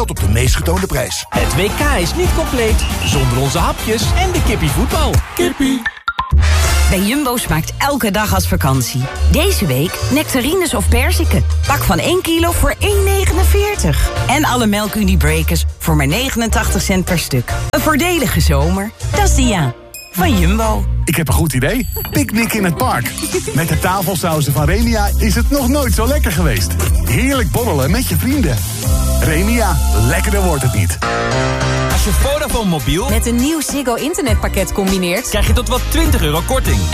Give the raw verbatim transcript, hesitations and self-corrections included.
tot op de meest getoonde prijs. Het W K is niet compleet zonder onze hapjes en de kippie voetbal. Kippie. Bij Jumbo smaakt elke dag als vakantie. Deze week nectarines of perziken. Pak van één kilo voor één negenenveertig. En alle melk-Uniebreakers voor maar negenentachtig cent per stuk. Een voordelige zomer. Dat is Dia. Van Jumbo. Ik heb een goed idee. Picknick in het park. Met de tafelsauzen van Remia is het nog nooit zo lekker geweest. Heerlijk borrelen met je vrienden. Remia, lekkerder wordt het niet. Als je Vodafone mobiel met een nieuw Ziggo internetpakket combineert, krijg je tot wel twintig euro korting.